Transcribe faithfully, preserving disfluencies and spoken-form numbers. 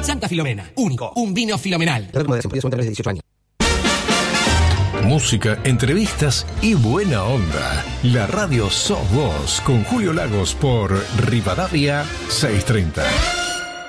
Santa Filomena. Único. Un vino filomenal. dieciocho años. Música, entrevistas y buena onda. La radio sos vos con Julio Lagos por Rivadavia seiscientos treinta.